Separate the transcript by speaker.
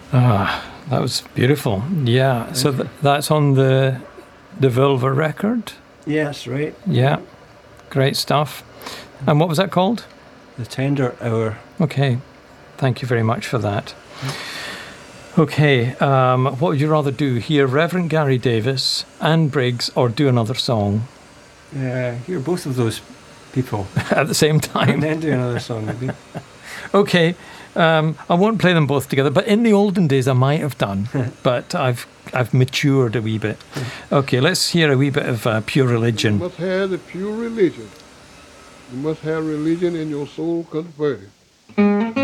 Speaker 1: That was beautiful. Yeah. So that's on the Vulva record.
Speaker 2: Yes, right.
Speaker 1: Yeah. Great stuff. And what was that called?
Speaker 2: The Tender Hour.
Speaker 1: Okay. Thank you very much for that. Okay. What would you rather do? Hear Reverend Gary Davis, Anne Briggs, or do another song?
Speaker 2: Hear both of those people
Speaker 1: at the same time.
Speaker 2: And then do another song, maybe.
Speaker 1: Okay. I won't play them both together, but in the olden days I might have done. But I've matured a wee bit. Okay, let's hear a wee bit of Pure Religion.
Speaker 3: You must have the pure religion. You must have religion in your soul converted.